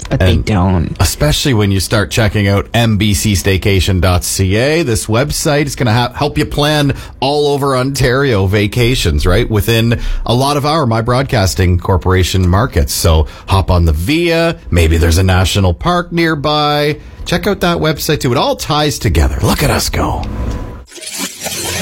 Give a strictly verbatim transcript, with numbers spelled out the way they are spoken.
But and they don't. Especially when you start checking out m b c staycation dot c a. This website is going to ha- help you plan all over Ontario vacations, right? Within a lot of our My Broadcasting Corporation markets. So hop on the Via. Maybe there's a national park nearby. Check out that website too. It all ties together. Look at us go.